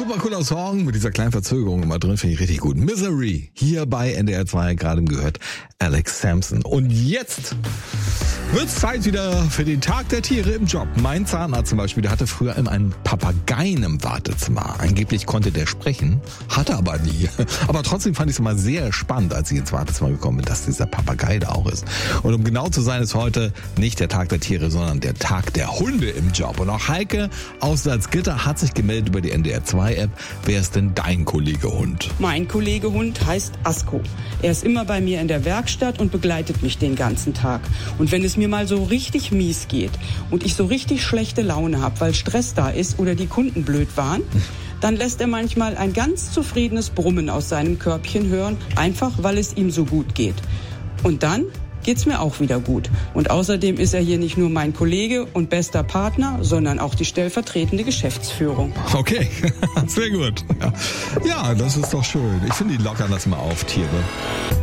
super cooler Song mit dieser kleinen Verzögerung immer drin, finde ich richtig gut. Misery, hier bei NDR 2, gerade gehört Alex Sampson. Und jetzt wird's Zeit wieder für den Tag der Tiere im Job. Mein Zahnarzt zum Beispiel, der hatte früher immer einen Papageien im Wartezimmer. Angeblich konnte der sprechen, hatte aber nie. Aber trotzdem fand ich es immer sehr spannend, als ich ins Wartezimmer gekommen bin, dass dieser Papagei da auch ist. Und um genau zu sein, ist heute nicht der Tag der Tiere, sondern der Tag der Hunde im Job. Und auch Heike aus Salzgitter hat sich gemeldet über die NDR 2 App. Wer ist denn dein Kollege Hund? Mein Kollege Hund heißt Asko. Er ist immer bei mir in der Werkstatt und begleitet mich den ganzen Tag. Und wenn es mir mal so richtig mies geht und ich so richtig schlechte Laune habe, weil Stress da ist oder die Kunden blöd waren, dann lässt er manchmal ein ganz zufriedenes Brummen aus seinem Körbchen hören, einfach weil es ihm so gut geht. Und dann geht's mir auch wieder gut. Und außerdem ist er hier nicht nur mein Kollege und bester Partner, sondern auch die stellvertretende Geschäftsführung. Okay, sehr gut. Ja, das ist doch schön. Ich finde, die lockern das mal auf, Tiere.